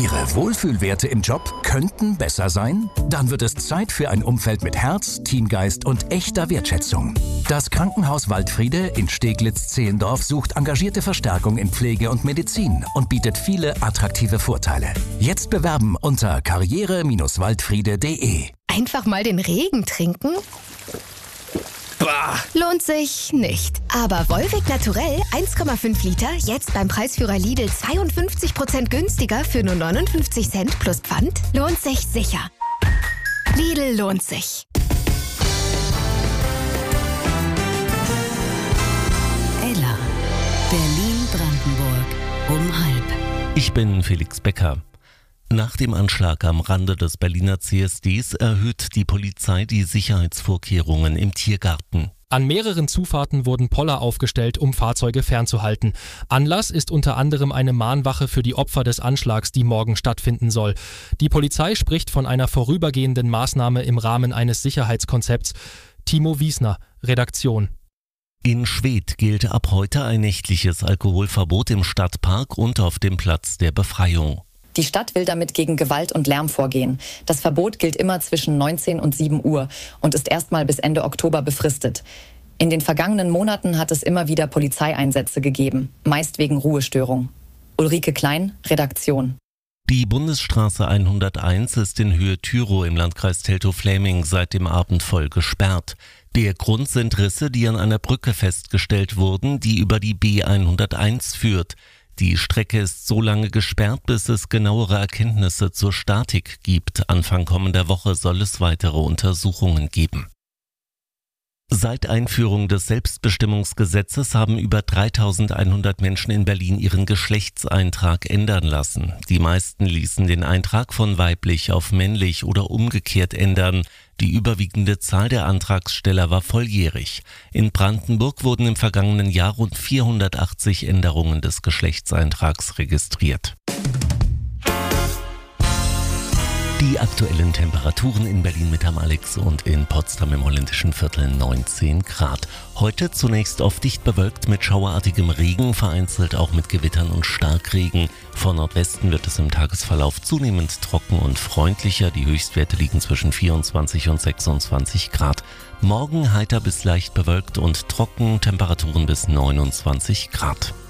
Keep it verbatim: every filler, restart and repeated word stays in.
Ihre Wohlfühlwerte im Job könnten besser sein? Dann wird es Zeit für ein Umfeld mit Herz, Teamgeist und echter Wertschätzung. Das Krankenhaus Waldfriede in Steglitz-Zehlendorf sucht engagierte Verstärkung in Pflege und Medizin und bietet viele attraktive Vorteile. Jetzt bewerben unter karriere Bindestrich waldfriede Punkt de. Einfach mal den Regen trinken? Bah. Lohnt sich nicht. Aber Volvic Naturell eins Komma fünf Liter jetzt beim Preisführer Lidl zweiundfünfzig Prozent günstiger für nur neunundfünfzig Cent plus Pfand? Lohnt sich sicher. Lidl lohnt sich. Ella, Berlin-Brandenburg um halb. Ich bin Felix Becker. Nach dem Anschlag am Rande des Berliner C S Ds erhöht die Polizei die Sicherheitsvorkehrungen im Tiergarten. An mehreren Zufahrten wurden Poller aufgestellt, um Fahrzeuge fernzuhalten. Anlass ist unter anderem eine Mahnwache für die Opfer des Anschlags, die morgen stattfinden soll. Die Polizei spricht von einer vorübergehenden Maßnahme im Rahmen eines Sicherheitskonzepts. Timo Wiesner, Redaktion. In Schwedt gilt ab heute ein nächtliches Alkoholverbot im Stadtpark und auf dem Platz der Befreiung. Die Stadt will damit gegen Gewalt und Lärm vorgehen. Das Verbot gilt immer zwischen neunzehn und sieben Uhr und ist erstmal bis Ende Oktober befristet. In den vergangenen Monaten hat es immer wieder Polizeieinsätze gegeben, meist wegen Ruhestörung. Ulrike Klein, Redaktion. Die Bundesstraße hunderteins ist in Höhe Tyrow im Landkreis Teltow-Fläming seit dem Abend voll gesperrt. Der Grund sind Risse, die an einer Brücke festgestellt wurden, die über die B hunderteins führt. Die Strecke ist so lange gesperrt, bis es genauere Erkenntnisse zur Statik gibt. Anfang kommender Woche soll es weitere Untersuchungen geben. Seit Einführung des Selbstbestimmungsgesetzes haben über dreitausendeinhundert Menschen in Berlin ihren Geschlechtseintrag ändern lassen. Die meisten ließen den Eintrag von weiblich auf männlich oder umgekehrt ändern. Die überwiegende Zahl der Antragsteller war volljährig. In Brandenburg wurden im vergangenen Jahr rund vierhundertachtzig Änderungen des Geschlechtseintrags registriert. Die aktuellen Temperaturen in Berlin mit Herrn Alex und in Potsdam im holländischen Viertel neunzehn Grad. Heute zunächst oft dicht bewölkt mit schauerartigem Regen, vereinzelt auch mit Gewittern und Starkregen. Von Nordwesten wird es im Tagesverlauf zunehmend trocken und freundlicher. Die Höchstwerte liegen zwischen vierundzwanzig und sechsundzwanzig Grad. Morgen heiter bis leicht bewölkt und trocken, Temperaturen bis neunundzwanzig Grad.